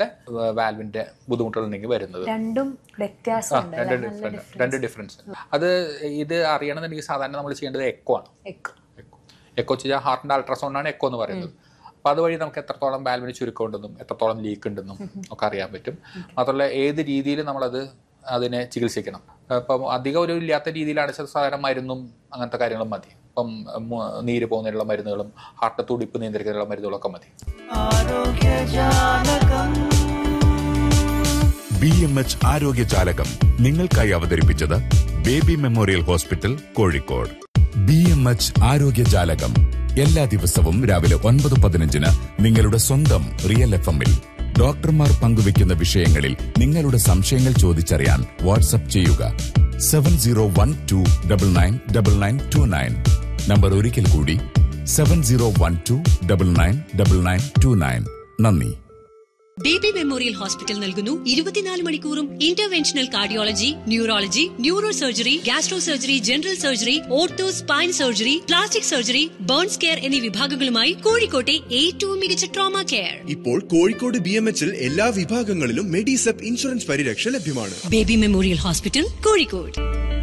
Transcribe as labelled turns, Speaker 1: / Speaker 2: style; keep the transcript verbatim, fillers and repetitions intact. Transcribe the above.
Speaker 1: അങ്ങനത്തെ വാൽവിന്റെ ബുദ്ധിമുട്ടുകളുണ്ടെങ്കിൽ വരുന്നത്.
Speaker 2: രണ്ടും
Speaker 1: രണ്ട് ഡിഫറൻസ്. അത് ഇത് അറിയണമെന്നുണ്ടെങ്കിൽ സാധാരണ നമ്മൾ ചെയ്യേണ്ടത് എക്കോ ആണ്. എക്കോ ചെയ്യാൻ ഹാർട്ടിന്റെ അൾട്രാസൗണ്ട് ആണ് എക്കോ എന്ന് പറയുന്നത്. അപ്പോൾ അതുവഴി നമുക്ക് എത്രത്തോളം വാൽവിന് ചുരുക്കം ഉണ്ടെന്നും എത്രത്തോളം ലീക്ക് ഉണ്ടെന്നും ഒക്കെ അറിയാൻ പറ്റും. മാത്രമല്ല ഏത് രീതിയിൽ നമ്മളത് അതിനെ ചികിത്സിക്കണം. ഇപ്പം അധികം ഒരു ഇല്ലാത്ത രീതിയിലാണ് സാധാരണ മരുന്നും അങ്ങനത്തെ കാര്യങ്ങളും മതി. ഇപ്പം നീര് പോകുന്നതിനുള്ള മരുന്നുകളും ഹാർട്ട് തുടിപ്പ് നിയന്ത്രിക്കാനുള്ള മരുന്നുകളൊക്കെ മതി.
Speaker 3: ബി എം എച്ച് ആരോഗ്യജാലകം നിങ്ങൾക്കായി അവതരിപ്പിച്ചത് baby memorial hospital, Kozhikode. B M H ആരോഗ്യജാലകം എല്ലാ ദിവസവും രാവിലെ ഒൻപത് പതിനഞ്ചിന് നിങ്ങളുടെ സ്വന്തം റിയൽ എഫ് എമ്മിൽ. ഡോക്ടർമാർ പങ്കുവയ്ക്കുന്ന വിഷയങ്ങളിൽ നിങ്ങളുടെ സംശയങ്ങൾ ചോദിച്ചറിയാൻ വാട്സ്ആപ്പ് ചെയ്യുക seven zero one two double nine double nine to nine. Number ഒരിക്കൽ കൂടി seven zero one two double nine double nine to nine. നന്ദി.
Speaker 4: ബേബി മെമ്മോറിയൽ ഹോസ്പിറ്റൽ നൽകുന്നു ഇരുപത്തിനാല് മണിക്കൂറും interventional cardiology, neurology, neuro surgery, gastro surgery, general surgery, ortho spine surgery, plastic surgery, burns care എന്നീ വിഭാഗങ്ങളുമായി കോഴിക്കോട്ടെ ഏറ്റവും മികച്ച ട്രോമ കെയർ.
Speaker 5: ഇപ്പോൾ Kozhikode B M എച്ചിൽ എല്ലാ വിഭാഗങ്ങളിലും മെഡിസെപ്പ് ഇൻഷുറൻസ് പരിരക്ഷ ലഭ്യമാണ്.
Speaker 4: Baby memorial hospital, Kozhikode.